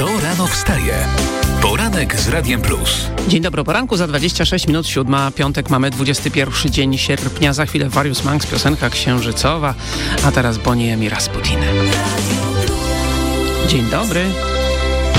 Kto rano wstaje? Poranek z Radiem Plus. Dzień dobry, poranku za 26 minut 7, piątek, mamy 21 dzień sierpnia. Za chwilę Various Monks, piosenka księżycowa, a teraz Bonnie M. i Rasputin. Dzień dobry.